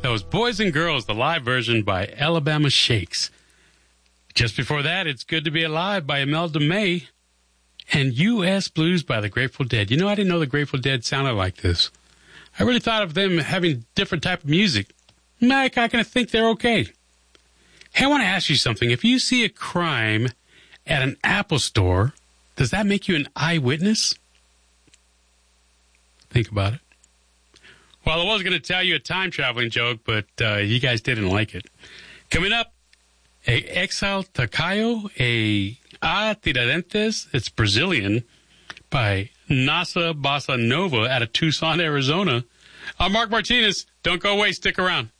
That was Boys and Girls, the live version by Alabama Shakes. Just before that, It's Good to Be Alive by Imelda May and U.S. Blues by the Grateful Dead. You know, I didn't know the Grateful Dead sounded like this. I really thought of them having different type of music. Mike, I kind of think they're okay. Hey, I want to ask you something. If you see a crime at an Apple store, does that make you an eyewitness? Think about it. Well, I was going to tell you a time-traveling joke, but you guys didn't like it. Coming up, Exal Tacayo, A Tiradentes, it's Brazilian, by Nasa Bossa Nova out of Tucson, Arizona. I'm Mark Martinez. Don't go away. Stick around.